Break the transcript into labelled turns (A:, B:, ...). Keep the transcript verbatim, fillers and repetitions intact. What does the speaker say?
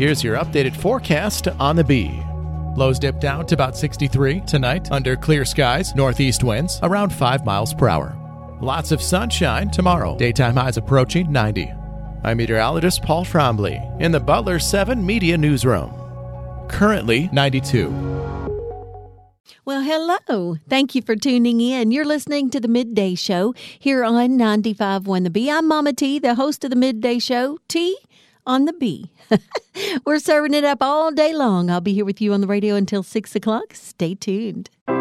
A: Here's your updated forecast on the Bee. Lows dip down to about sixty-three tonight under clear skies, northeast winds around five miles per hour. Lots of sunshine tomorrow. Daytime highs approaching ninety. I'm meteorologist Paul Trombley in the Butler seven Media Newsroom. Currently ninety-two.
B: Well, hello. Thank you for tuning in. You're listening to the Midday Show here on ninety-five point one The Bee. I'm Mama T, the host of the Midday Show. T on the Bee. We're serving it up all day long. I'll be here with you on the radio until six o'clock. Stay tuned.